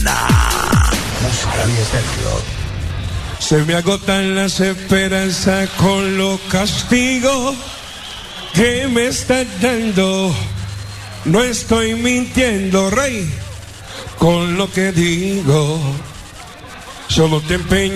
banda. Se me agotan las esperanzas con los castigos que me estás dando. No estoy mintiendo, rey, con lo que digo. Solo te empeño